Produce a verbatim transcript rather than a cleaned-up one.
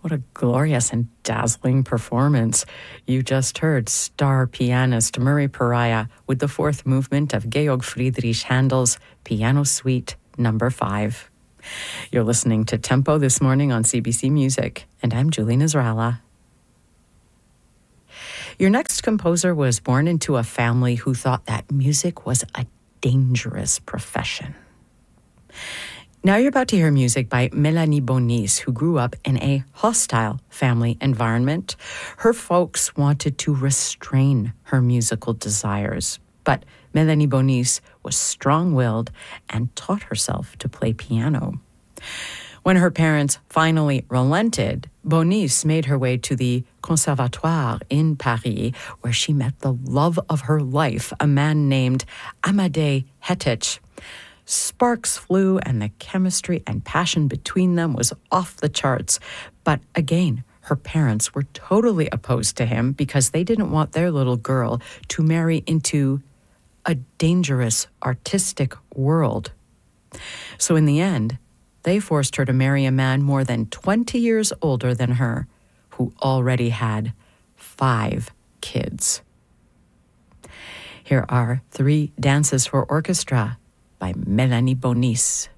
What a glorious and dazzling performance. You just heard star pianist Murray Pariah with the fourth movement of Georg Friedrich Handel's Piano Suite number five. You're listening to Tempo this morning on C B C Music, and I'm Julie Nasrallah. Your next composer was born into a family who thought that music was a dangerous profession. Now you're about to hear music by Mélanie Bonis, who grew up in a hostile family environment. Her folks wanted to restrain her musical desires, but Mélanie Bonis was strong-willed and taught herself to play piano. When her parents finally relented, Bonis made her way to the Conservatoire in Paris, where she met the love of her life, a man named Amadei Hettich. Sparks flew, and the chemistry and passion between them was off the charts. But again, her parents were totally opposed to him because they didn't want their little girl to marry into a dangerous artistic world. So in the end, they forced her to marry a man more than twenty years older than her, who already had five kids. Here are three dances for orchestra by Mélanie Bonis.